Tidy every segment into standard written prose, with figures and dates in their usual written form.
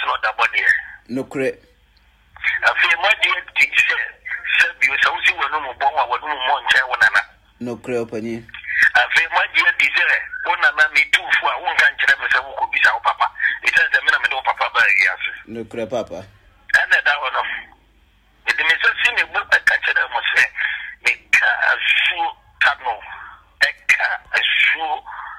not that body. No cre. I feel my dear teacher, said you so see one more bomb, one more chair, one another. No cre upon you. I feel my dear desire, one another me too for one country ever who could be our papa. It says the minimum of papa by yes. No cre papa. And that one of it is a senior book I catch it must say, make a shoe tano, a car, a shoe.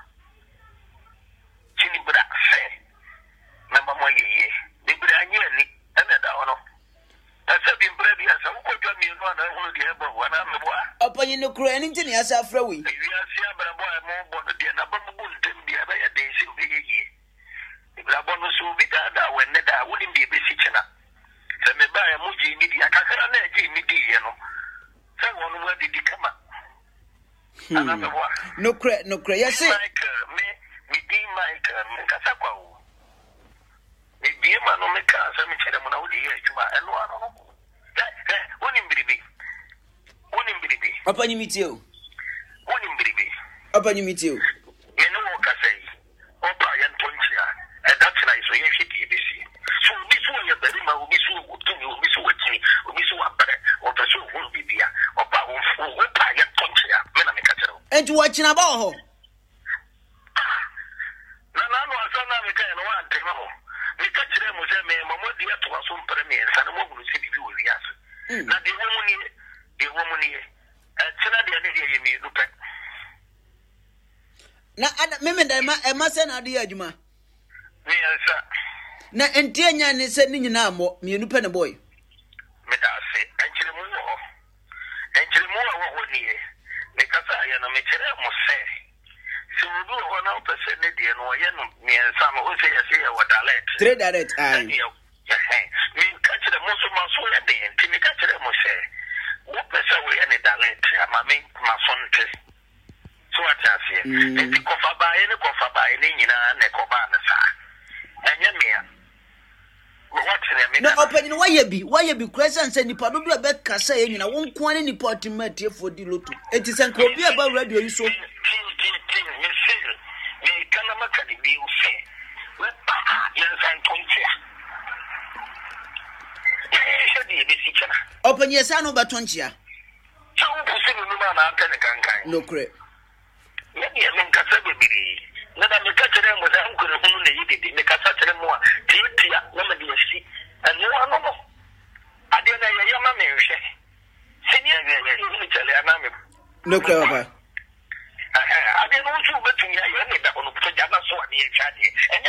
Chini bra say, number 1 year. The Brani and the Dono. I said, in previous, I would tell me one I will get one I'm the boy. Upon you no cre anything as a frowy. If you are Siabra boy, more born the number one the other day, so be a year. If I want to be that when I wouldn't be a basic. So me buy a movie media, Kakana, media, you know. Someone where did he come up? Another one. No cre, yes, me, Mike, Casapa. Maybe a man on the car, some ceremony out here, and one in Bibi. One in Bibi. Upon you meet you. One in Bibi. Upon you meet you. You know what I say? Opa and Pontia, and that's nice. So you should be so this one, your baby will be so good to you, will be so witty, will be so upper, or the so won't be there, or power for Opa and Pontia, when I'm a catcher. And watching about her. Na ada meme da ma se na ade adwuma me ansa na entie nya ne se ni nyina mo mienu pe ne boy me da se enchire mu wo ni me kasa ya na me chere mo se so do ho na pese ne de no ye no me ansa no o se ya se ya wadalet 3 direct ai me kachere mo so ma so ya de enti me kachere mo se wo pese we ya ne dalet ama me ma so nte so what I say enti kofa ba ene nyina ne koba na sa enye me no open no why be question say nipa do do be kasa ye nyina won ko ani nipa otimate for di loto enti sen ko bi aba radio yi so me kana makani bi u se we pa ya san tontia shedi bi sichana open yesa no batonchia so ko se no ma na aka ne kankan no cre ya men kasa bebiri na da me kachere mo da nkure hu na yididi me kasa chere mo a tia na me de si anu ano ade na ya ma me hwe senior ni chale ana me no cre baba ade no chu betu ya ne da ono to ja na so ani e chade enye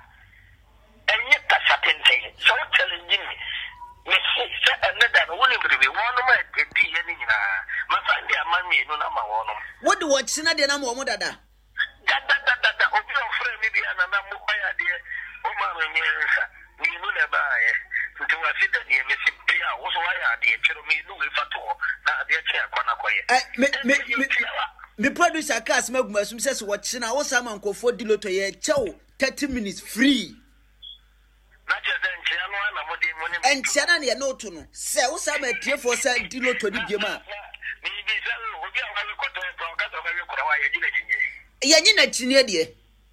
kasa tenten so challenging me se another no woni bebe wono ma edi ye ni nyina ma fandi amami no na ma wono what do watch na de na mo dada obi on frame me bia na mo ya de o ma me nsa ni no na ba ye nti wa sida ni me si bia wo so wa ya de chero me no we fato na de che akwana koye me producer cast maguma sum se watch na wo sa man kofo di loto ye chew 30 minutes free na che den che no na mo di mo ni en chana ne no to no se wo sa ma tie for se di loto di biema ni bi se obi an wa ko to ka to ka kura wa ye di na jinye ya nyina chinie de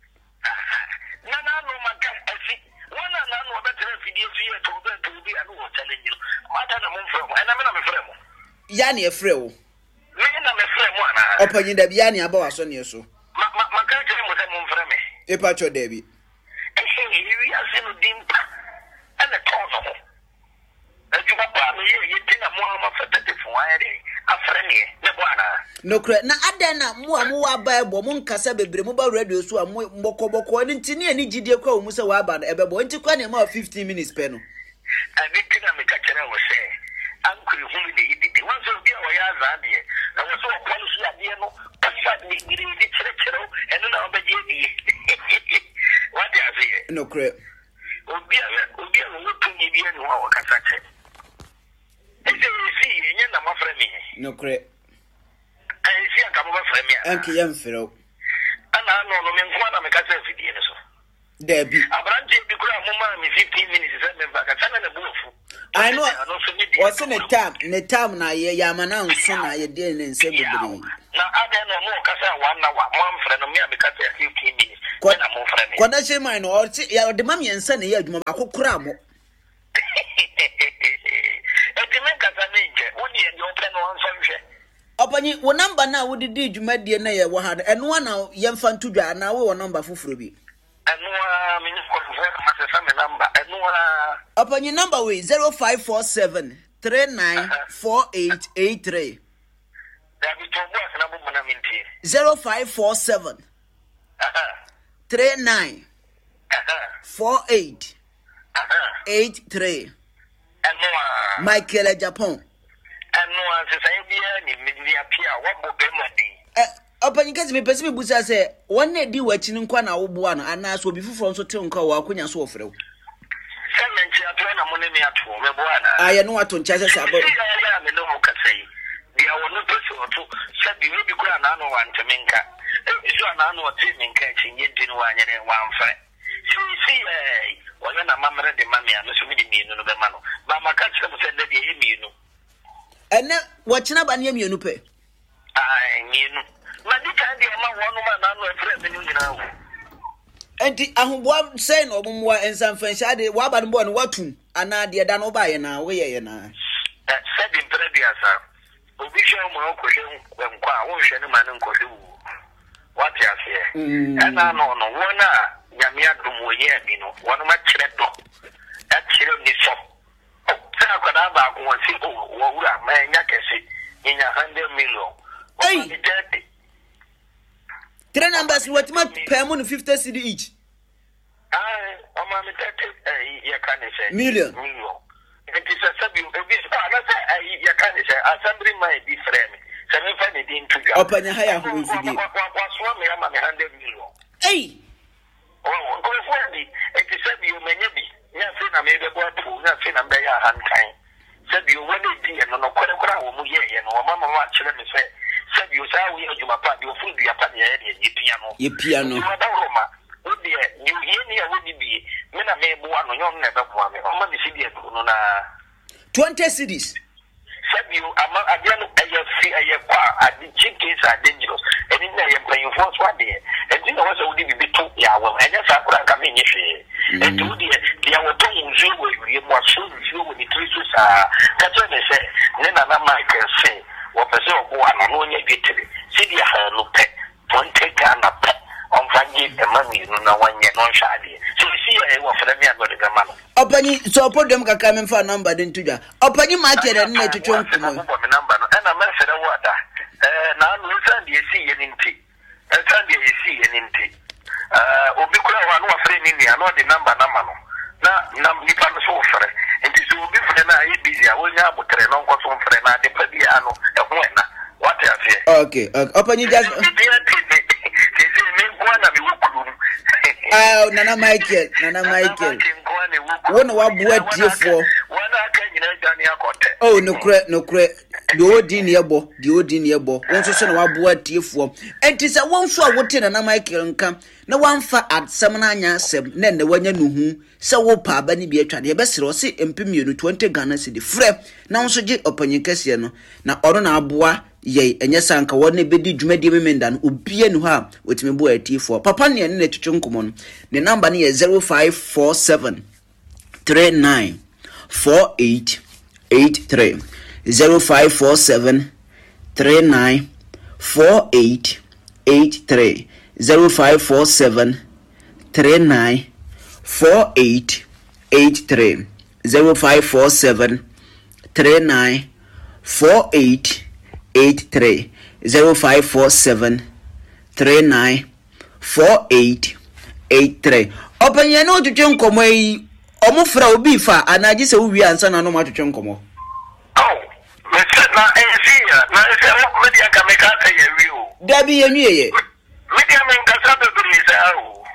na no maka asi wana na no betere fidie fie to bi anu wo challenge mata na mo mfremo na me na me fremo ya ne efreo me na me fremo ana opanyi da bia ne aba waso ne so maka je mo se mo mfreme e pa cho da bi wi ase no dimpa ana tono ejuma pa me ye tina mo ama fatete fo ayere afrene ne bwana no cre na adena mo wa bible mo nkasa bebre mo ba radio so a mo mbokoboko ni ntini ani gidie kwa mu se wa aba na ebebo nti kwa ne ma 15 minutes pe no ani tina me ka kere wo se ankuri hu ne yidide won so bia wo ya za de na wo so kwa lu so ade no kasa ni giri ni chere eno na obaje di what ya say no cre obi a wo tuni bia ni wa kasa che ese si yenye na mafremi no cre si aka mo mafremi anki yam fero ana no me nko na me kasa fidie ne so debi abrante bi kura mo ma me 15 minutes se me vaka sana na buofu I know what's in the time na ye yamana nso na ye de ne nse bebre na ade no mo kasa 1 hour mo amfre no me abekasa 15 minutes na mo frɛ me kwada she man no ya de mam yensa na ya adwuma akokora mo etimen kasa me nche wodi e de opɛ no onso nhwɛ opanyi wo number na wo didi adwuma die na ye wo ha eno na yemfa ntudwa na wo number foforo bi eno a me ko ma me number eno a opanyi number we 0547 394883 David Tobo na bo na minti 0547 39 48 83 Michael Japan Opanyika me pese me busa se wonne di wachi nkwa na wo boa no ana so obi fufuro nso te nkwa wa akonya so ofrew semenchi ato na monne me ato me boa na aye no ato ncha se abo ya me no mo kasai dia wono pese oto sabi we bi kura na no wante menka so na no te menka chinye din wa nyere wa mfa si wona na mamre de mamia no so mi di mienu no be ma no ba maka chira mo se de ye mienu ene wachina ba ne mienu pe mienu ma di kan de ma wono ma na no efre me nyina wo enti ahomboa sei no obumwa ensanfansha de wa ba no bo no watum ana de da no ba ye na we ye na sabi mpredisa obi hwe mo okohwe nkwa wo hwe ne ma ne nkohwe wo wati ase ana no no wona nyame adom wo ye bi no wono ma kire do a kire ni so sa ko da ba ko won si wo wura ma nya kese nya 100 million hey three numbers what ma pay mo 50 cedi each o ma me 30 ya kan say million it is a sabi obi na say ya kan say assembly my be frame say me fa me din tuga opanya haya ho fidi wa so me ama me 100 million hey oh ko for di it is sabi o menye bi nya say na me be bo to nya say na be ya han kan sabi o wani di no no kora wo mu ye no mama wa kire me say sabi o sa wo ye adwuma pa di o fu di apa ne ye piano wa da roma o di you ye ni ya wo di bi me na me bo ano nyon na be bo ame o ma di sidi no na 20 cities sabi o ama adia no aye kwa adi chickens are dangerous eni na ye plan for so ade enti na wo se wo di bi to ya wo enya sa kura ka me nyehwe enti wo di ya wo to nzu wo yuri mo so nzu wo ni trisu sa ka to ne se ne na Michael say wo pese obo ana no nya bitire sidi ha no pe don take ana pe on fangi e mami no na wanye no shade so si e wo fere mi agode gama no opanyi so podem kaka me fa number den tudwa opanyi ma kere ne twetwe nkumo me number no na me fere wada na no san de si ye ninti san de si ye ninti obi kura wa no fere ni ni ano de number na ma no na nipa no so fere enti so obi fere na ye busy a wonya abotre no nko so fere na de pa bi ano e ho na what you say okay opanyi just Nana Michael wona wabua tiefo wona aka nyina jani akote oh nokre de odi ne ebo won so na wabua tiefo enti se won so a wote Nana Michael nka na wanfa adsam na anya asem na ne wanya nuhu se wo pa aba ne bi atwade ye besere o se empemienu 20 Ghana cedi frɛ na won so ge opanyin kase no na oro na aboa ye enye sanka wona bedi dwumadi memenda no obie nu ha wotime bo atifo papa ne ne twetwe nkomo no ne number ne ye 0547 39 48 83 0547 39 48 83 0547 39 48 83 0547 39 48 83 0547 39 48 83 openye no twetwe nkomo yi omufra obi fa anaji se wi ansa na no ma twetwe nkomo na esia na esia mo media ka me ka ta ye wi o dabi yenwie media men ka sa be bi sa o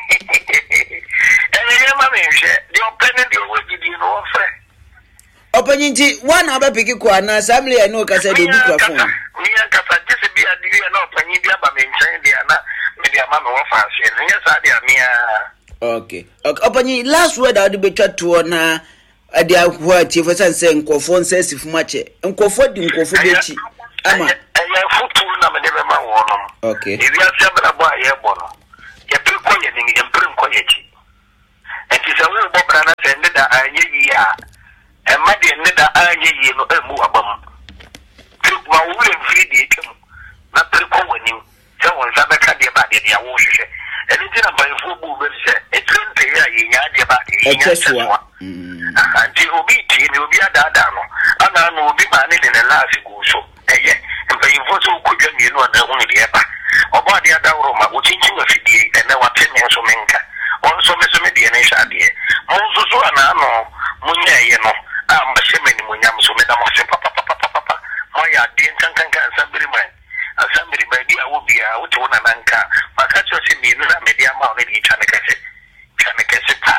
ye ma me hwe di open di o gidi no ofre openye nti wana abapiki kwa na assembly ya no ka sa de bi kwa phone mi an ka sa jese bi adi na openye bi aba me nchen di ana media ma me wo fa hwe nye sa dia mia okay openye last word I be chat to na ade akwa ti for sense nkofo nsesi fumache nkofo di nkofo bechi ama ya futu na me de be ma wo no okay e wi ase bra bo aye bo no ye pe koye ni yempere koye chi enti se wo bo bra na se ne da anye yi a e ma de ne da anye yi no emu abam ma wo le mfiri de ekem na pere ko wani se won sa be ka de ba de ya wo hwehwe eni ti na banfo bu be se etrente ya yi nya de ba de yi nya twa anti obi ti ni obi adada no ana no obi ma ne de na lafi go so eye banfo so ko dwa mi no na hu ne de ba obo de adawro ma wo chinchi wa fidie ene wa tene so menka on so me de ne sha de mo so so ana no mo nya ye no a ma sheme ni mo nya mo so me da mo se papa moya de kankan asambiri mai dia wo bia wo to na nanka maka cho se mi no na media ma o ne di chane kase pa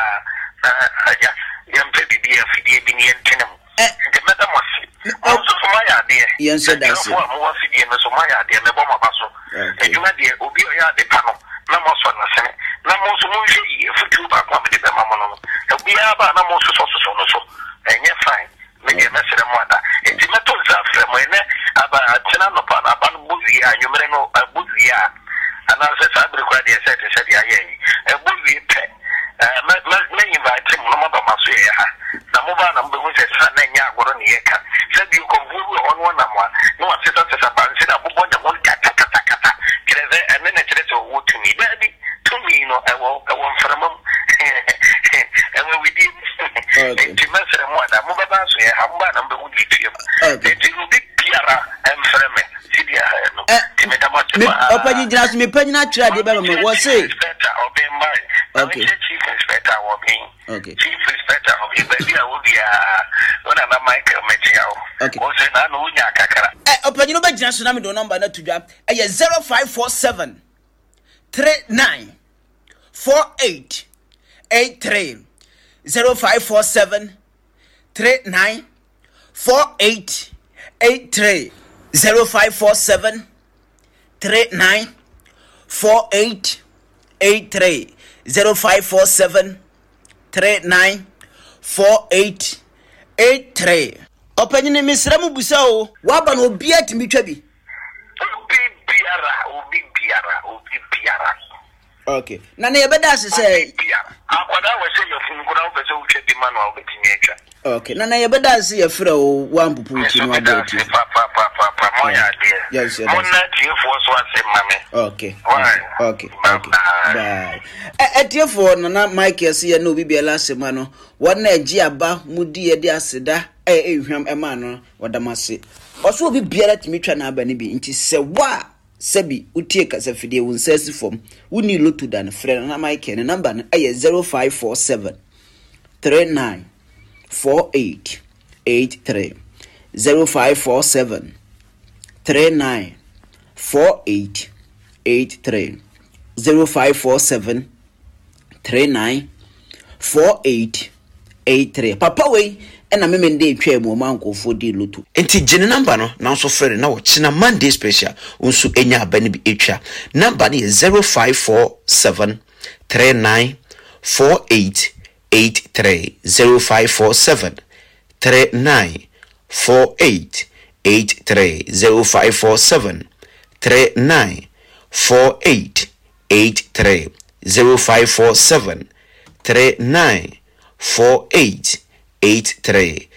aja yam pe bibia fidie bi ni entenem de meta mo si o so moya de yen se da se mo fidie no so moya de me bo ma baso ejuma de obi o ya de pano na mo so na sene na mo so mo yi futu ba kwa me de ma mo no obi ya ba na mo so no so enye fine me de mesere mo ada enti meto za frɛ mo ene aba tena no pa na ba no buzi anwumere no buzi a ana se sabre kwa de se te se de aye yi buzi pe me invite mo no ba maso ye ha na mo ba na mo be se sa na nya agoro ne ye ka se bi ko buzi ono na mo no wa se sa ba se na bobo nya mo kata kreze ene ne kreze wo to mi ba bi to mi no ewo mframa ewo widi enti mesere mo ada mo ba ba so ye ha mo ba na mo be wo di tuye enti obi biara emfreme sidia ha no timi da mo opanyi jina so me panyina tira de ba me wo say inspector obi mai okay chief inspector obi okay chief inspector obi ba dia wo bia ona na Michael Mejiao okay o se na no unya kakara opanyi no ba jina so na me do number na tudwa 0547 39 48 83 0547 39 48 83 0547 39 48 83 0547 39 48 83 opanyine misra mu busa o waba no obi atimi twa bi obi biara okay na na yebeda ase say akwada we say your fun kuna we say utwe di manual betimi atwa okay na yebeda ase ye frɛ o wampupu nti no aboti pa moya de yes monna tiefo so ase mame okay bye etiefo na Mike ase ye na obi bia la asema no wona agi aba mudi ye de aseda ehwam ema no wodamase oso obi biara timi twa na aba ne bi nti se wa sebi utie kasa fidie won sesi form woni lotu dan frɛ na Mike ne number no 0547 39 48 83 0547 39 48 83 0547 39 48 83 papa we na me mende etwa mu mankofo di lotu enti gene number no na so frere na wo china Monday special unsu enya abani bi etwa number no 0547 39 48 83 0547 39 48 83 0547 39 48 83 0547 39 48 83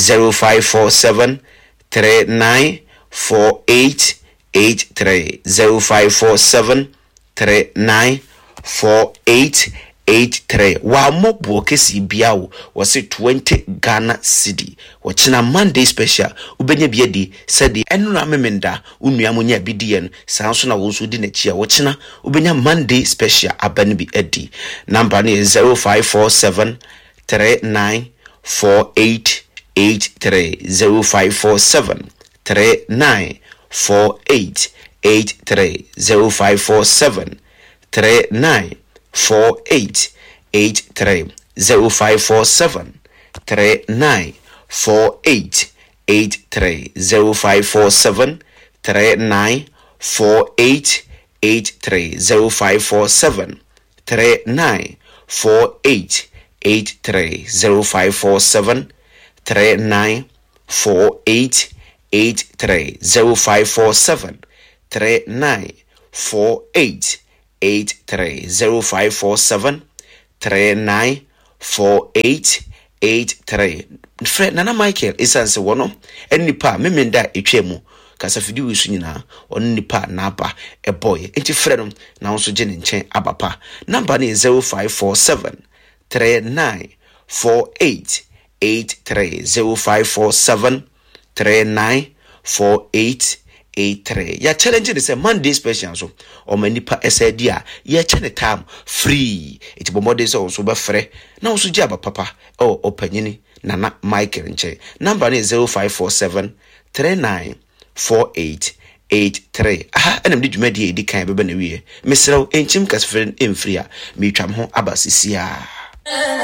0547 39 48 83 0547 39 48 83 wa mobo kesi biawo wose 20 Ghana cedi wachina Monday special ubenya biedi sedi enu na memenda unua munya bidien sanso na wonso di na chia wachina ubenya Monday special abani bi edi number ni 0547 39 48 83 0547 39 48 83 0547 39 48 83 0547 39 48 83 0547 39 48 83 0547 39 48 83 0547 39 48 83 0547 39 48 83 0547 394883. Fred Nana Michael isanse wono enipa memenda etwemu kasa fidi wisu nyina on nipa na aba eboy enti Fred no na won so je ne nchen abapa. Number ne 0547 394883 0547 394883. Ya challenge is a Monday special so o manipa esadia ya chane time free it bomode so so be frɛ na wo so gye aba papa o opanyini Nana Michael nche. Number is 0547 394883. Enem di dwumadi edi kan bebe na wie mesrew enchim kasfren emfria me twam ho abasisia.